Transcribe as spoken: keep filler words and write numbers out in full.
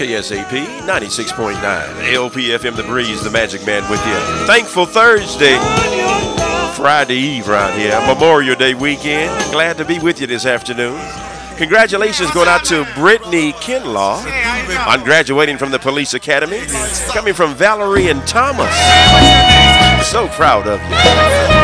K S A P ninety-six point nine, L P F M The Breeze, the Magic Man with you. Thankful Thursday, Friday Eve right here, Memorial Day weekend. Glad to be with you this afternoon. Congratulations going out to Brittany Kinlaw on graduating from the Police Academy. Coming from Valerie and Thomas. So proud of you.